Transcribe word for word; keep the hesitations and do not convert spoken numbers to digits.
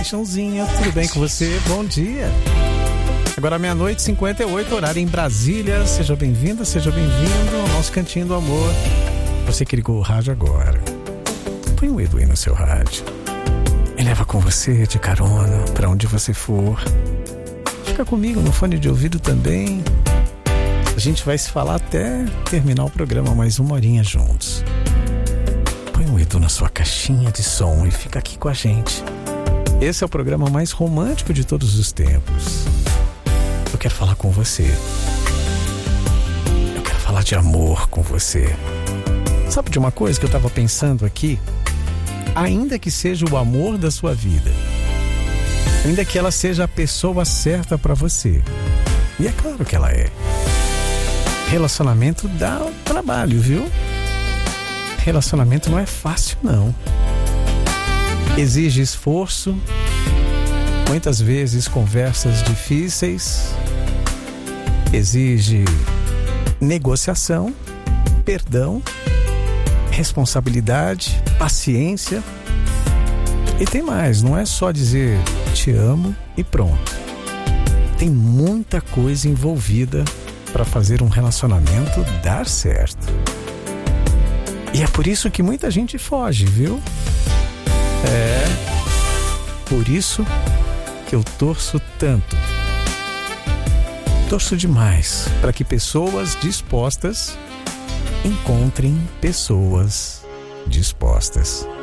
Chãozinha, tudo bem com você? Bom dia. Agora meia-noite e cinquenta e oito, horário em Brasília. Seja bem-vinda, seja bem-vindo ao nosso Cantinho do Amor. Você que ligou o rádio agora, põe o Edu aí no seu rádio e leva com você de carona pra onde você for. Fica comigo no fone de ouvido também. A gente vai se falar até terminar o programa, mais uma horinha juntos. Põe o Edu na sua caixinha de som e fica aqui com a gente. Esse é o programa mais romântico de todos os tempos. Eu quero falar com você. Eu quero falar de amor com você. Sabe de uma coisa que eu estava pensando aqui? Ainda que seja o amor da sua vida, ainda que ela seja a pessoa certa para você, e é claro que ela é, relacionamento dá trabalho, viu? Relacionamento não é fácil, não. Exige esforço, muitas vezes conversas difíceis, exige negociação, perdão, responsabilidade, paciência. E tem mais, não é só dizer te amo e pronto. Tem muita coisa envolvida para fazer um relacionamento dar certo. E é por isso que muita gente foge, viu? É por isso que eu torço tanto. Torço demais para que pessoas dispostas encontrem pessoas dispostas.